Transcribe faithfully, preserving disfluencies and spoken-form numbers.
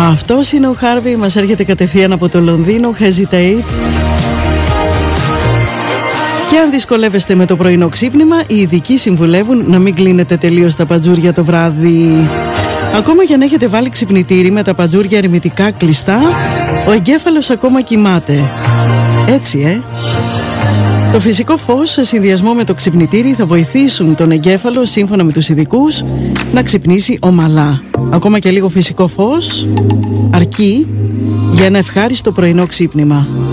Αυτός είναι ο Χάρβι, μας έρχεται κατευθείαν από το Λονδίνο. Hesitate. Και αν δυσκολεύεστε με το πρωινό ξύπνημα, οι ειδικοί συμβουλεύουν να μην κλείνετε τελείως τα παντζούρια το βράδυ. Ακόμα και αν έχετε βάλει ξυπνητήρι με τα παντζούρια ερμητικά κλειστά, ο εγκέφαλος ακόμα κοιμάται. Έτσι, ε! Το φυσικό φως σε συνδυασμό με το ξυπνητήρι θα βοηθήσουν τον εγκέφαλο, σύμφωνα με τους ειδικούς, να ξυπνήσει ομαλά. Ακόμα και λίγο φυσικό φως αρκεί για ένα ευχάριστο πρωινό ξύπνημα.